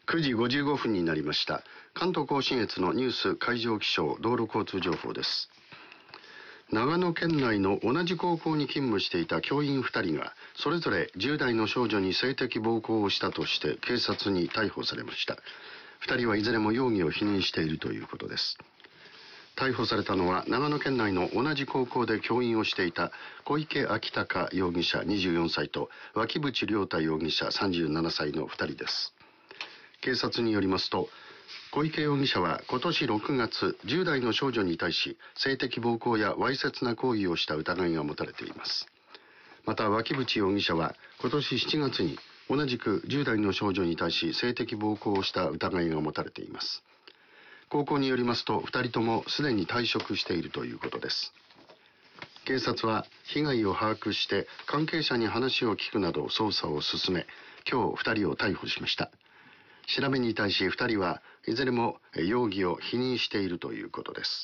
9時55分になりました。関東甲信越のニュース海上気象道路交通情報です。長野県内の同じ高校に勤務していた教員2人がそれぞれ10代の少女に性的暴行をしたとして警察に逮捕されました。2人はいずれも容疑を否認しているということです。逮捕されたのは長野県内の同じ高校で教員をしていた小池昭隆容疑者24歳と脇淵亮太容疑者37歳の2人です。警察によりますと、小池容疑者は今年6月、10代の少女に対し性的暴行やわいせつな行為をした疑いが持たれています。また脇淵容疑者は今年7月に同じく10代の少女に対し性的暴行をした疑いが持たれています。高校によりますと、2人ともすでに退職しているということです。警察は被害を把握して関係者に話を聞くなど捜査を進め、今日2人を逮捕しました。調べに対し2人はいずれも容疑を否認しているということです。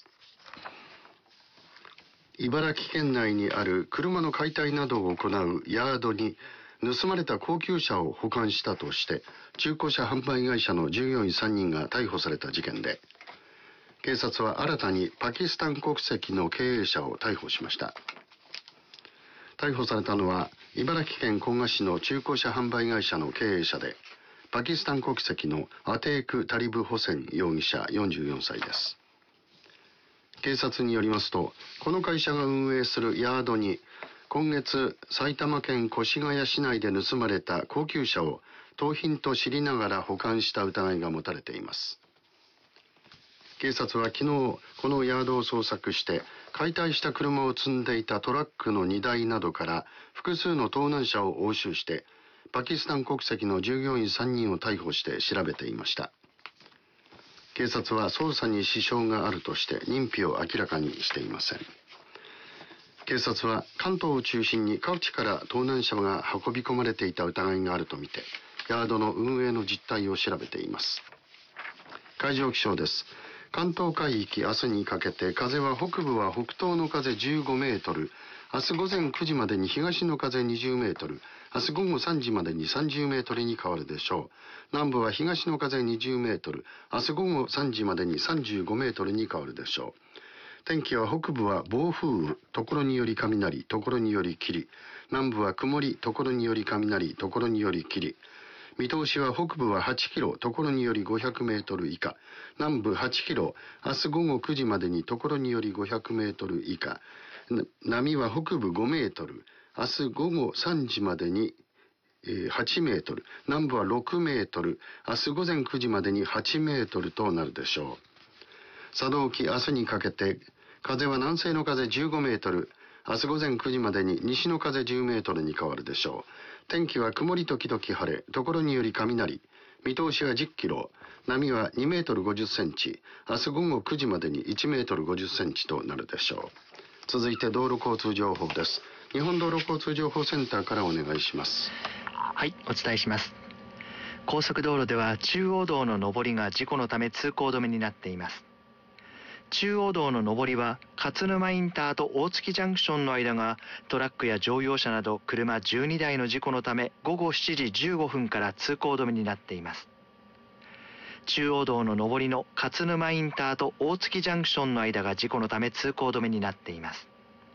茨城県内にある車の解体などを行うヤードに盗まれた高級車を保管したとして中古車販売会社の従業員3人が逮捕された事件で、警察は新たにパキスタン国籍の経営者を逮捕しました。逮捕されたのは茨城県古河市の中古車販売会社の経営者で、パキスタン国籍のアテーク・タリブ・ホセン容疑者44歳です。警察によりますと、この会社が運営するヤードに今月埼玉県越谷市内で盗まれた高級車を盗品と知りながら保管した疑いが持たれています。警察は昨日このヤードを捜索して解体した車を積んでいたトラックの荷台などから複数の盗難車を押収してパキスタン国籍の従業員3人を逮捕して調べていました。警察は捜査に支障があるとして認否を明らかにしていません。警察は関東を中心に各地から盗難車が運び込まれていた疑いがあるとみてヤードの運営の実態を調べています。海上気象です。関東海域明日にかけて風は北部は北東の風15メートル、明日午前9時までに東の風20メートル、明日午後3時までに30メートルに変わるでしょう。南部は東の風20メートル、明日午後3時までに35メートルに変わるでしょう。天気は北部は暴風雨、ところにより雷、ところにより霧、南部は曇り、ところにより雷、ところにより霧。見通しは北部は8キロ、ところにより500メートル以下、南部8キロ、明日午後9時までにところにより500メートル以下、波は北部5メートル、明日午後3時までに8メートル、南部は6メートル、明日午前9時までに8メートルとなるでしょう。佐渡沖明日にかけて風は南西の風15メートル、明日午前9時までに西の風10メートルに変わるでしょう。天気は曇り時々晴れ、ところにより雷。見通しは10キロ、波は2メートル50センチ、明日午後9時までに1メートル50センチとなるでしょう。続いて道路交通情報です。日本道路交通情報センターからお願いします。 はい、お伝えします。高速道路では中央道の上りが事故のため通行止めになっています。中央道の上りは勝沼インターと大月ジャンクションの間がトラックや乗用車など車12台の事故のため午後7時15分から通行止めになっています。中央道の上りの勝沼インターと大月ジャンクションの間が事故のため通行止めになっています。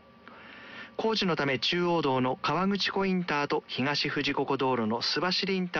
工事のため中央道の川口湖インターと東富士五湖道路の須走インター